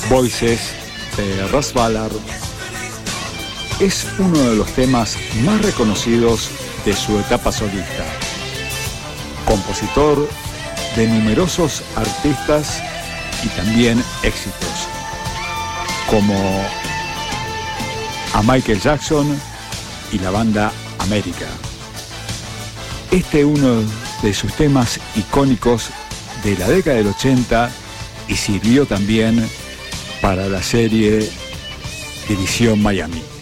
Voices de Russ Ballard es uno de los temas más reconocidos de su etapa solista. Compositor de numerosos artistas y también éxitos, como a Michael Jackson y la banda América. Este es uno de sus temas icónicos de la década del 80 y sirvió también para la serie División Miami.